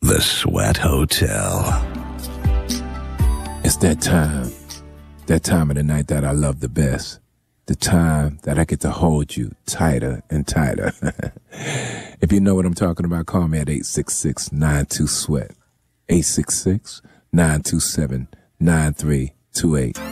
The Sweat Hotel. It's that time of the night that I love the best. The time that I get to hold you tighter and tighter. If you know what I'm talking about, call me at 866-92-SWEAT. 866-927-9328.